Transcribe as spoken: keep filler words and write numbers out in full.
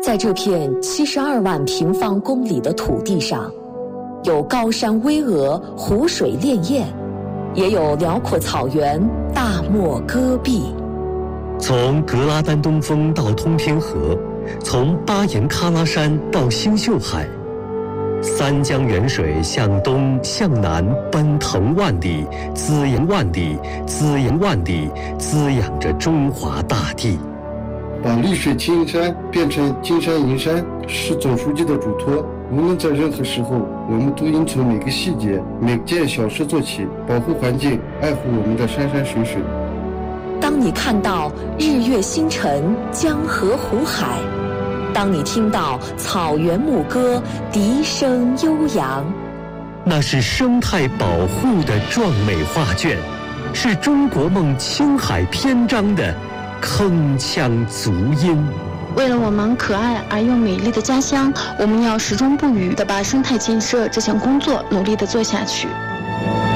在这片七十二万平方公里的土地上，有高山巍峨、湖水潋滟，也有辽阔草原、大漠戈壁。 从格拉丹东峰到通天河，从巴颜喀拉山到星宿海，三江源水向东向南奔腾万里，滋延万里，滋延万里，滋养着中华大地。 把绿水青山变成金山银山是总书记的嘱托。无论在任何时候，我们都应从每个细节、每件小事做起，保护环境，爱护我们的山山水水。 当你看到日月星辰、江河湖海，当你听到草原牧歌笛声悠扬， 那是生态保护的壮美画卷，是中国梦青海篇章的铿锵足音。 为了我们可爱而又美丽的家乡，我们要始终不渝地把生态建设这项工作努力地做下去。